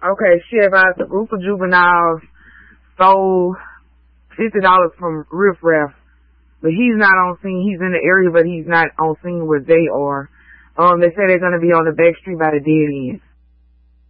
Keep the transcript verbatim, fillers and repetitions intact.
Okay, Chef, a group of juveniles stole fifty dollars from Riff Raff, but he's not on scene. He's in the area, but he's not on scene where they are. Um, they say they're gonna be on the back street by the dead end.